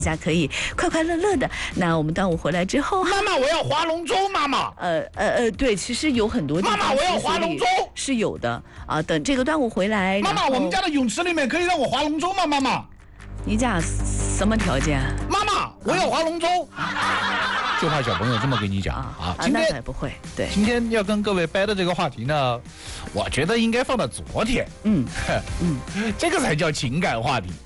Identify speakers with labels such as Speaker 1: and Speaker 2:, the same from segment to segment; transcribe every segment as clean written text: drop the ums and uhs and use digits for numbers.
Speaker 1: 大家可以快快乐乐的。那我们端午回来之后，
Speaker 2: 妈妈，我要划龙舟，妈妈。
Speaker 1: 对，其实有很多地方
Speaker 2: 妈妈，我要划龙舟
Speaker 1: 是有的啊。等这个端午回来，
Speaker 2: 妈妈，我们家的泳池里面可以让我划龙舟吗？妈妈，
Speaker 1: 你家什么条件？
Speaker 2: 妈妈，我要划龙舟。就怕小朋友这么跟你讲啊。今天
Speaker 1: 不会，对。
Speaker 2: 今天要跟各位掰的这个话题呢，我觉得应该放到昨天。这个才叫情感话题。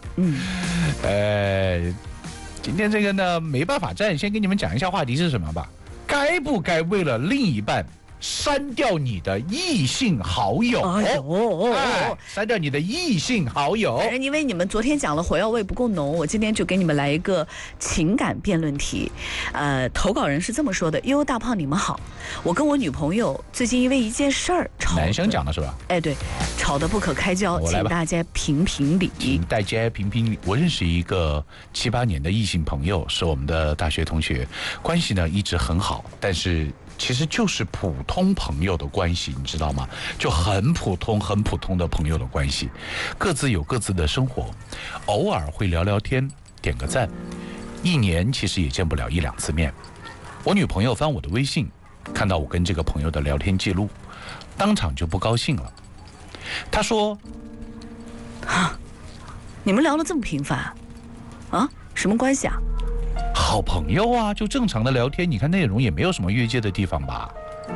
Speaker 2: 今天这个呢没办法站，先给你们讲一下话题是什么吧。该不该为了另一半删掉你的异性好友？删掉你的异性好友。
Speaker 1: 因为你们昨天讲了火药味不够浓，我今天就给你们来一个情感辩论题。投稿人是这么说的：悠悠大胖，你们好，我跟我女朋友最近因为一件事儿吵。
Speaker 2: 男生讲的是吧？
Speaker 1: 对，吵得不可开交，请大家评评理。
Speaker 2: 请大家评评理。我认识一个7、8年的异性朋友，是我们的大学同学，关系呢一直很好，但是其实就是普通朋友的关系，你知道吗？就很普通的朋友的关系，各自有各自的生活，偶尔会聊聊天，点个赞，一年其实也见不了1、2次面。我女朋友翻我的微信，看到我跟这个朋友的聊天记录，当场就不高兴了。她说：“
Speaker 1: 你们聊得这么频繁啊？什么关系啊？”
Speaker 2: 好朋友啊，就正常的聊天，你看内容也没有什么越界的地方吧？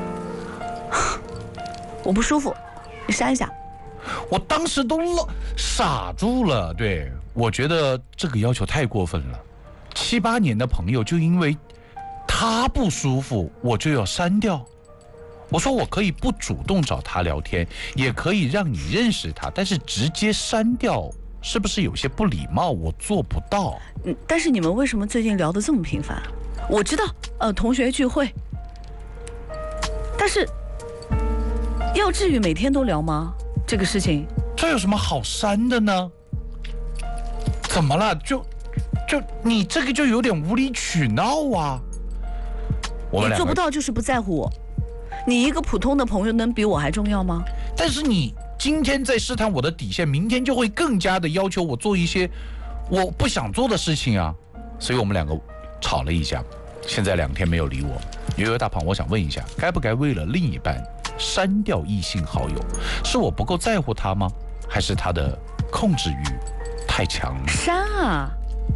Speaker 1: 我不舒服，你删一下。
Speaker 2: 我当时都傻住了，对，我觉得这个要求太过分了。7、8年的朋友，就因为他不舒服，我就要删掉？我说我可以不主动找他聊天，也可以让你认识他，但是直接删掉，是不是有些不礼貌？我做不到。
Speaker 1: 但是你们为什么最近聊得这么频繁？我知道，同学聚会，但是要至于每天都聊吗？这个事情，
Speaker 2: 这有什么好删的呢？怎么了？就你这个就有点无理取闹啊！
Speaker 1: 你做不到就是不在乎我。你一个普通的朋友能比我还重要吗？
Speaker 2: 但是你今天在试探我的底线，明天就会更加的要求我做一些我不想做的事情啊！所以我们两个吵了一架，现在2天没有理我。悠悠大胖，我想问一下，该不该为了另一半删掉异性好友？是我不够在乎他吗？还是他的控制欲太强了？
Speaker 1: 删啊！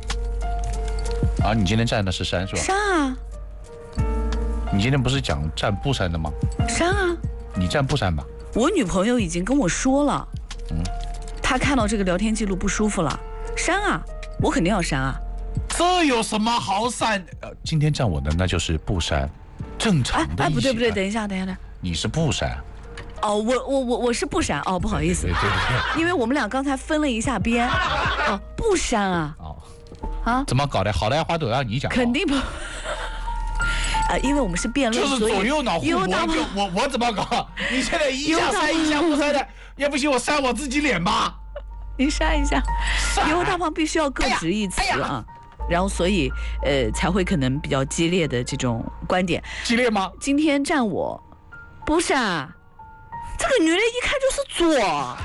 Speaker 2: 你今天站的是删是吧？
Speaker 1: 删啊！
Speaker 2: 你今天不是讲站不删的吗？
Speaker 1: 删啊！
Speaker 2: 你站不删吧？
Speaker 1: 我女朋友已经跟我说了，她看到这个聊天记录不舒服了，删啊！我肯定要删啊！
Speaker 2: 这有什么好删？今天站我的那就是不删，正常的。
Speaker 1: 不对，等一下，
Speaker 2: 你是不删？
Speaker 1: 我是不删哦，不好意思，
Speaker 2: 对，
Speaker 1: 因为我们俩刚才分了一下边，不删啊！
Speaker 2: 怎么搞的？好的话都让你讲，
Speaker 1: 肯定不。因为我们是辩论，
Speaker 2: 就是左右脑互搏。我怎么搞？你现在一下删一下不删的，要不行我删我自己脸吧。
Speaker 1: 你删一下，因为大胖必须要各执一词啊，然后所以才会可能比较激烈的这种观点。
Speaker 2: 激烈吗？
Speaker 1: 今天站我，不是啊，这个女人一看就是作，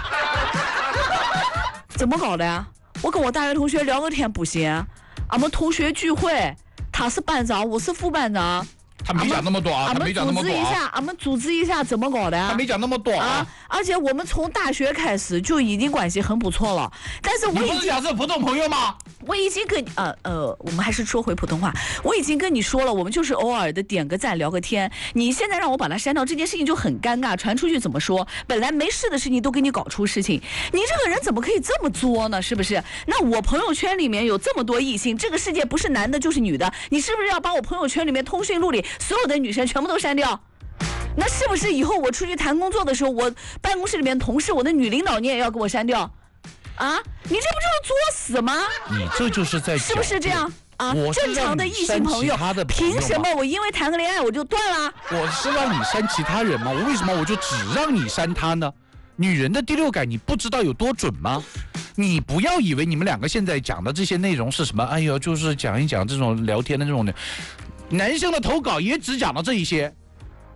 Speaker 1: 怎么搞的呀？我跟我大学同学聊个天不行，俺们同学聚会，他是班长，我是副班长。
Speaker 2: 他没讲那么多啊，他没讲那么多啊。
Speaker 1: 俺们组织一下怎么搞的呀？
Speaker 2: 他没讲那么多啊。
Speaker 1: 而且我们从大学开始就已经关系很不错了，但是我已经，
Speaker 2: 你不是讲是普通朋友吗？
Speaker 1: 我已经跟我们还是说回普通话。我已经跟你说了，我们就是偶尔的点个赞聊个天。你现在让我把它删掉，这件事情就很尴尬，传出去怎么说？本来没事的事情都给你搞出事情，你这个人怎么可以这么作呢？是不是？那我朋友圈里面有这么多异性，这个世界不是男的就是女的，你是不是要把我朋友圈里面通讯录里所有的女生全部都删掉？那是不是以后我出去谈工作的时候，我办公室里面同事，我的女领导你也要给我删掉？啊，你这不就是作死吗？
Speaker 2: 你这就是在
Speaker 1: 是不是这样啊？正常的异性朋友，凭什么我因为谈个恋爱我就断了？
Speaker 2: 我是让你删其他人吗？我为什么我就只让你删他呢？女人的第六感你不知道有多准吗？你不要以为你们两个现在讲的这些内容是什么？哎呦，就是讲一讲这种聊天的这种的，男生的投稿也只讲到这一些。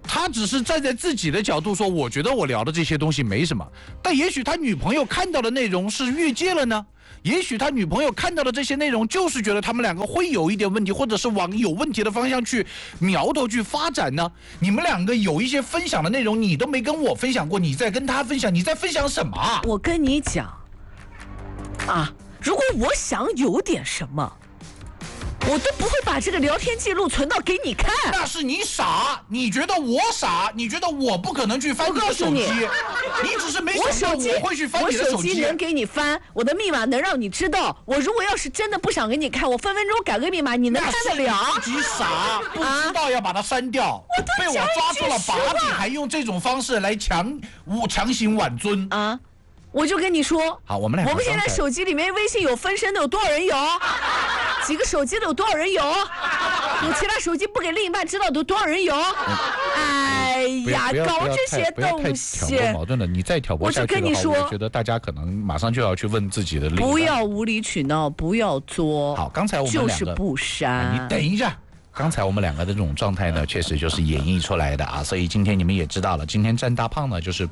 Speaker 2: 他只是站在自己的角度说，我觉得我聊的这些东西没什么，但也许他女朋友看到的内容是越界了呢。也许他女朋友看到的这些内容，就是觉得他们两个会有一点问题，或者是往有问题的方向去苗头去发展呢。你们两个有一些分享的内容，你都没跟我分享过，你在跟他分享，你在分享什么？
Speaker 1: 我跟你讲，啊，如果我想有点什么，我都不会把这个聊天记录存到给你看。
Speaker 2: 那是你傻，你觉得我傻，你觉得我不可能去翻你的手机，你只是没想到我会去翻你的手机。
Speaker 1: 我手机能给你翻，我的密码能让你知道。我如果要是真的不想给你看，我分分钟改个密码，你能看得了？
Speaker 2: 自己傻，不知道要把它删掉，被我抓住了把柄，还用这种方式来强行挽尊
Speaker 1: 啊！我就跟你说，
Speaker 2: 好，我们
Speaker 1: 现在手机里面微信有分身的有多少人有？几个手机的有多少人有？有其他手机不给另一半知道的有多少人有？哎呀，搞这些东西，
Speaker 2: 挑拨矛盾了。你再挑拨下去的话，我觉得大家可能马上就要去问自己的另一半。
Speaker 1: 不要无理取闹，不要作。
Speaker 2: 好，刚才我们两个
Speaker 1: 就是不删。
Speaker 2: 你等一下。刚才我们两个的这种状态呢，确实就是演绎出来的啊，所以今天你们也知道了，今天占大胖呢就是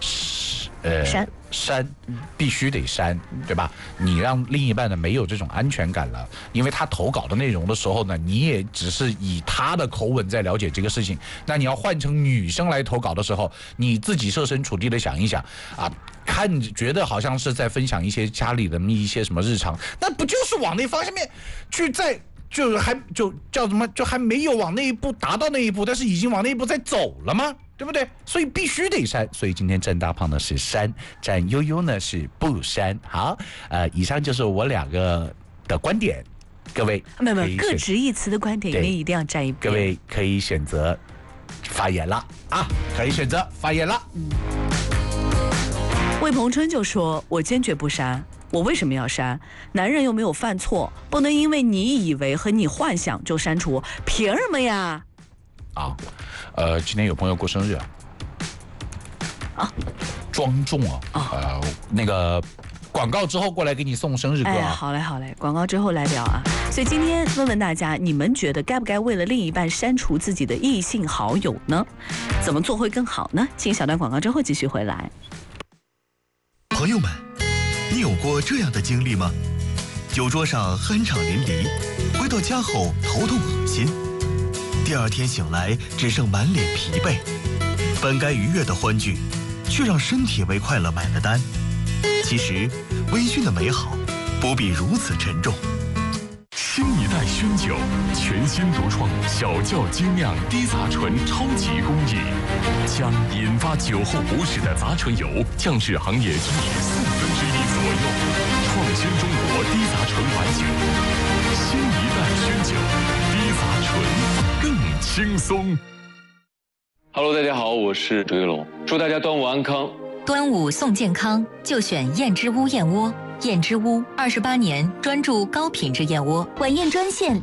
Speaker 2: 删必须得删，对吧？你让另一半呢没有这种安全感了，因为他投稿的内容的时候呢，你也只是以他的口吻在了解这个事情。那你要换成女生来投稿的时候，你自己设身处地的想一想啊，觉得好像是在分享一些家里的一些什么日常，那不就是往那方面去在。就叫什么？就还没有往那一步达到那一步，但是已经往那一步在走了吗？对不对？所以必须得删。所以今天占大胖呢是删，占悠悠呢是不删。好，以上就是我两个的观点，各位
Speaker 1: 没有各执一词的观点，你一定要站一边。
Speaker 2: 各位可以选择发言了啊，可以选择发言了。
Speaker 1: 魏鹏春就说：“我坚决不删。”我为什么要删？男人又没有犯错，不能因为你以为和你幻想就删除，凭什么呀？
Speaker 2: 啊，今天有朋友过生日啊，庄重啊，那个广告之后过来给你送生日歌啊。
Speaker 1: 好嘞，广告之后来聊啊。所以今天问问大家，你们觉得该不该为了另一半删除自己的异性好友呢？怎么做会更好呢？进小段广告之后继续回来。
Speaker 3: 朋友们。你有过这样的经历吗？酒桌上酣畅淋漓，回到家后头痛恶心，第二天醒来只剩满脸疲惫，本该愉悦的欢聚，却让身体为快乐买了单。其实，微醺的美好不必如此沉重。
Speaker 4: 新一代熏酒，全新独创小窖精酿低杂醇超级工艺，将引发酒后不适的杂醇油降至行业均值1/4左右，创新中国低杂醇白酒。新一代熏酒，低杂醇更轻松。
Speaker 5: Hello， 大家好，我是周一龙，祝大家端午安康。
Speaker 6: 端午送健康，就选燕之屋燕窝。燕之屋28年专注高品质燕窝，
Speaker 7: 晚宴专线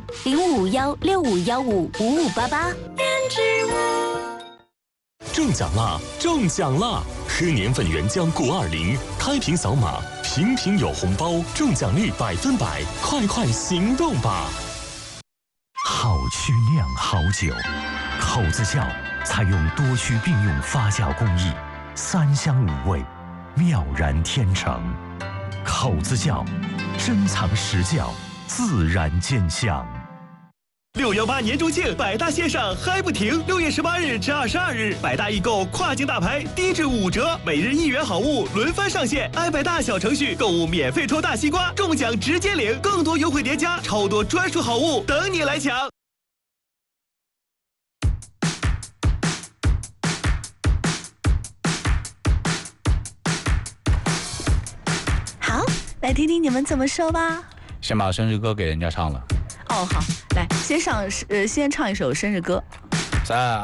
Speaker 7: 0551651588。
Speaker 6: 燕之屋
Speaker 4: 中奖啦！中奖啦！喝年份原浆920，开瓶扫码，瓶瓶有红包，中奖率100%，快行动吧！
Speaker 8: 好曲酿好酒，口子窖采用多区并用发酵工艺，3香5味，妙然天成。口子窖，珍藏实窖，自然见香。
Speaker 3: 618年中庆，百大线上嗨不停！6月18日至22日，百大易购跨境大牌低至5折，每日1元好物轮番上线。爱百大小程序购物免费抽大西瓜，中奖直接领，更多优惠叠加，超多专属好物等你来抢。
Speaker 1: 来听听你们怎么说吧。
Speaker 2: 先把生日歌给人家唱了。
Speaker 1: 哦，好，来先唱一首生日歌。
Speaker 2: 3